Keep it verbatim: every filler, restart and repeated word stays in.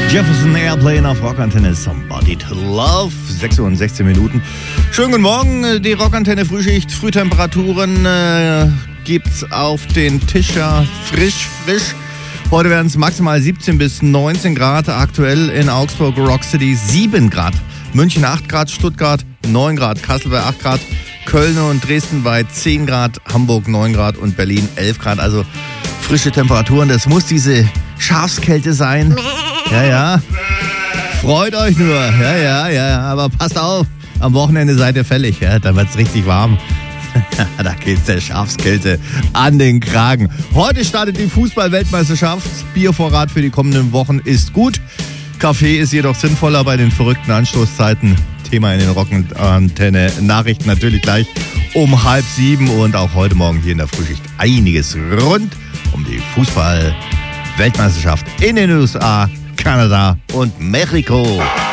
Jefferson Airplane auf Rockantenne, Somebody to Love, sechs Uhr und sechzehn Minuten. Schönen guten Morgen, die Rockantenne Frühschicht, Frühtemperaturen äh, gibt's auf den Tisch, ja, frisch, frisch. Heute werden es maximal siebzehn bis neunzehn Grad, aktuell in Augsburg, Rock City sieben Grad, München acht Grad, Stuttgart neun Grad, Kassel bei acht Grad, Köln und Dresden bei zehn Grad, Hamburg neun Grad und Berlin elf Grad, also frische Temperaturen, das muss diese Schafskälte sein. Ja, ja. Freut euch nur. Ja, ja, ja. Aber passt auf, am Wochenende seid ihr fällig. Ja, dann wird's richtig warm. Da geht's der Schafskälte an den Kragen. Heute startet die Fußball-Weltmeisterschaft. Biervorrat für die kommenden Wochen ist gut. Kaffee ist jedoch sinnvoller bei den verrückten Anstoßzeiten. Thema in den Rockantenne Nachrichten natürlich gleich um halb sieben. Und auch heute Morgen hier in der Frühschicht einiges rund um die Fußball-Weltmeisterschaft in den U S A, Kanada und Mexiko.